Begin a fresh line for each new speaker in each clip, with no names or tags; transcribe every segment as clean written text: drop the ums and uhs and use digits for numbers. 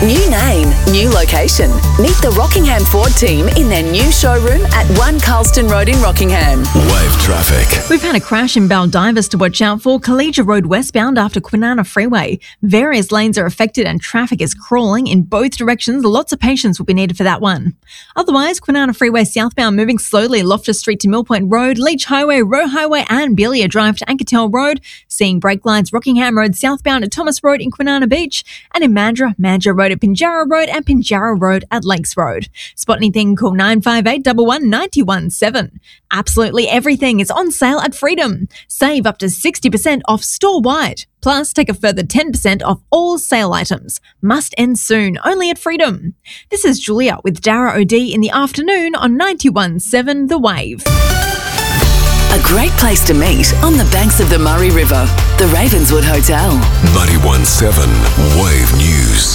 New name, new location. Meet the Rockingham Ford team in their new showroom at 1 Carlston Road in Rockingham.
Wave traffic.
We've had a crash in Baldivis to watch out for. Collegia Road westbound after Kwinana Freeway. Various lanes are affected and traffic is crawling in both directions. Lots of patience will be needed for that one. Otherwise, Kwinana Freeway southbound moving slowly. Loftus Street to Millpoint Road, Leach Highway, Roe Highway and Belia Drive to Ankertel Road. Seeing brake lines Rockingham Road southbound at Thomas Road in Kwinana Beach. And in Mandurah Road at Pinjarra Road and Pinjarra Road at Lakes Road. Spot anything, call 958 11 917. Absolutely everything is on sale at Freedom. Save up to 60% off store-wide. Plus, take a further 10% off all sale items. Must end soon, only at Freedom. This is Julia with Dara O'D in the afternoon on 91.7 The Wave.
A great place to meet on the banks of the Murray River. The Ravenswood Hotel.
91.7 Wave News.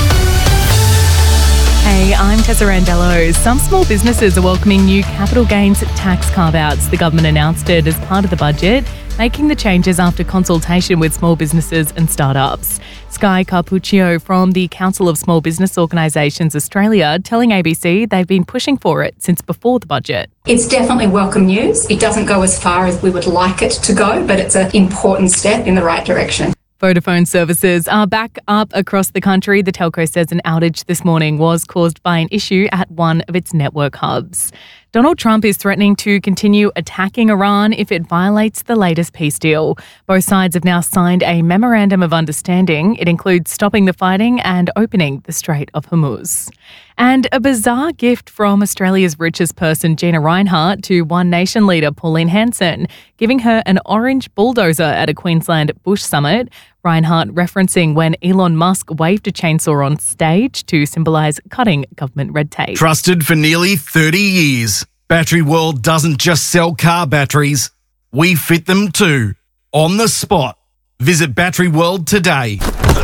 Hey, I'm Tessa Randello. Some small businesses are welcoming new capital gains tax carve-outs. The government announced it as part of the budget, making the changes after consultation with small businesses and startups. Sky Carpuccio from the Council of Small Business Organisations Australia telling ABC they've been pushing for it since before the budget.
It's definitely welcome news. It doesn't go as far as we would like it to go, but it's an important step in the right direction.
Vodafone services are back up across the country. The telco says an outage this morning was caused by an issue at one of its network hubs. Donald Trump is threatening to continue attacking Iran if it violates the latest peace deal. Both sides have now signed a memorandum of understanding. It includes stopping the fighting and opening the Strait of Hormuz. And a bizarre gift from Australia's richest person, Gina Rinehart, to One Nation leader Pauline Hanson, giving her an orange bulldozer at a Queensland Bush summit. Rinehart referencing when Elon Musk waved a chainsaw on stage to symbolise cutting government red tape.
Trusted for nearly 30 years, Battery World doesn't just sell car batteries. We fit them too, on the spot. Visit Battery World today.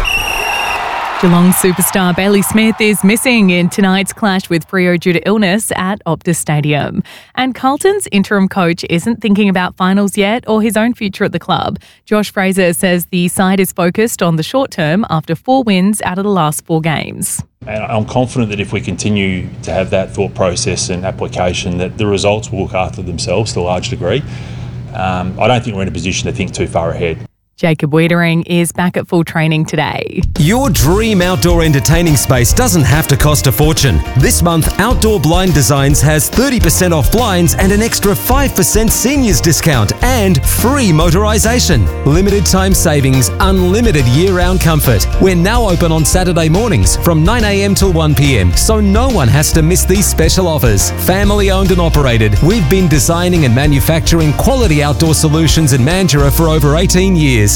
Geelong superstar Bailey Smith is missing in tonight's clash with Freo due to illness at Optus Stadium. And Carlton's interim coach isn't thinking about finals yet or his own future at the club. Josh Fraser says the side is focused on the short term after 4 wins out of the last 4 games.
And I'm confident that if we continue to have that thought process and application, that the results will look after themselves to a large degree. I don't think we're in a position to think too far ahead.
Jacob Wiedering is back at full training today.
Your dream outdoor entertaining space doesn't have to cost a fortune. This month, Outdoor Blind Designs has 30% off blinds and an extra 5% seniors discount and free motorisation. Limited time savings, unlimited year-round comfort. We're now open on Saturday mornings from 9 a.m. till 1 p.m, so no one has to miss these special offers. Family owned and operated, we've been designing and manufacturing quality outdoor solutions in Mandurah for over 18 years.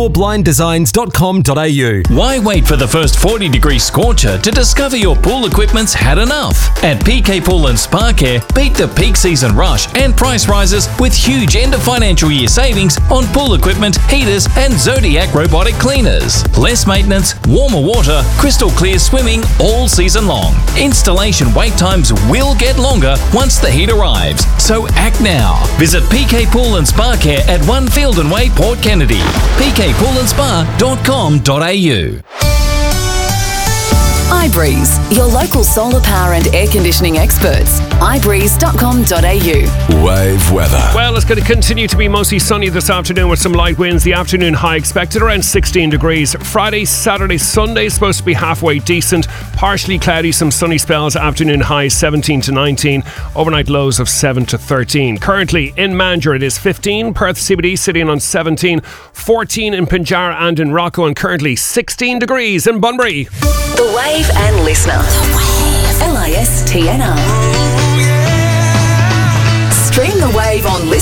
OutdoorBlindDesigns.com.au.
Why wait for the first 40-degree scorcher to discover your pool equipment's had enough? At PK Pool and Spa Care, beat the peak season rush and price rises with huge end of financial year savings on pool equipment, heaters and Zodiac robotic cleaners. Less maintenance, warmer water, crystal clear swimming all season long. Installation wait times will get longer once the heat arrives, so act now. Visit PK Pool and Spa Care at 1 Fielden Way, Port Kennedy. pkpoolandspa.com.au.
iBreeze, your local solar power and air conditioning experts. iBreeze.com.au.
Wave weather.
Well, it's going to continue to be mostly sunny this afternoon with some light winds. The afternoon high expected around 16 degrees. Friday, Saturday, Sunday supposed to be halfway decent. Partially cloudy, some sunny spells. Afternoon highs 17 to 19. Overnight lows of 7 to 13. Currently in Mandurah it is 15. Perth CBD sitting on 17. 14 in Pinjarra and in Rocco. And currently 16 degrees in Bunbury.
The Wave and Listener. The Wave. LISTNR. Stream The Wave on Listener.